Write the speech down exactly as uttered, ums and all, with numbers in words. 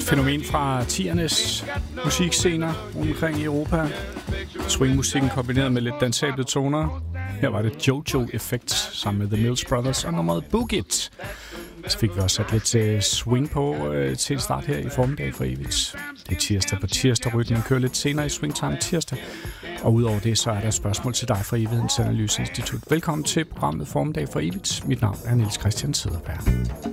fænomen fra tiernes musikscener omkring i Europa. Swingmusikken kombineret med lidt dansable toner. Her var det Jojo Effect sammen med The Mills Brothers og nummeret Book It. Så fik vi også sat lidt øh, swing på øh, til en start her i formiddag for evigt. Det er tirsdag på tirsdag. Rytmen kører lidt senere i Swingtime tirsdag. Og udover det, så er der et spørgsmål til dig fra Evighedens Analyseinstitut. Velkommen til programmet Formiddag for evigt. Mit navn er Niels Christian Cederberg.